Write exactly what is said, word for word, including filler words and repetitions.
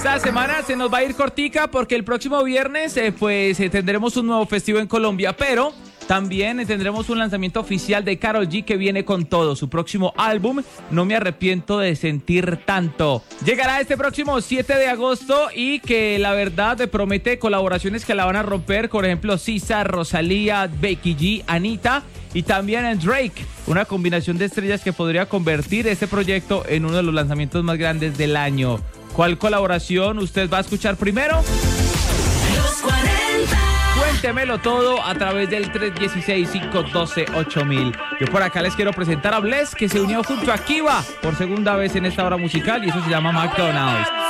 Esta semana se nos va a ir cortica porque el próximo viernes eh, pues eh, tendremos un nuevo festivo en Colombia, pero también eh, tendremos un lanzamiento oficial de Karol G que viene con todo. Su próximo álbum, No me arrepiento de sentir tanto, llegará este próximo siete de agosto y que la verdad eh, promete colaboraciones que la van a romper, por ejemplo Sisa, Rosalía, Becky G, Anita y también en Drake, una combinación de estrellas que podría convertir este proyecto en uno de los lanzamientos más grandes del año. ¿Cuál colaboración usted va a escuchar primero? Los cuarenta. Cuéntemelo todo a través del tres uno seis, cinco uno dos, ocho mil. Yo por acá les quiero presentar a Bless, que se unió junto a Kiva por segunda vez en esta hora musical y eso se llama McDonald's.